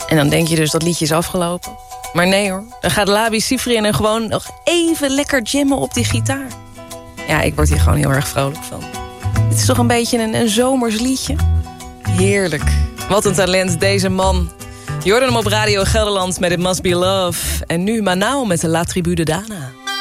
En dan denk je dus dat liedje is afgelopen. Maar nee hoor, dan gaat Labi Siffrin en gewoon nog even lekker jammen op die gitaar. Ja, ik word hier gewoon heel erg vrolijk van. Het is toch een beetje een zomers liedje? Heerlijk. Wat een talent, deze man. Je hoorde hem op Radio Gelderland met It Must Be Love. En nu Manao met de La Tribu de Dana.